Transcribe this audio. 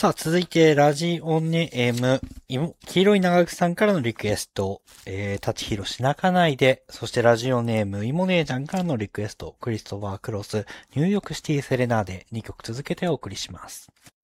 さあ、続いて、ラジオネーム、黄色い長くさんからのリクエスト、舘ひろし泣かないで、そしてラジオネーム、いも姉ちゃんからのリクエスト、クリストファー・クロス、ニューヨークシティ・セレナーデ、2曲続けてお送りします。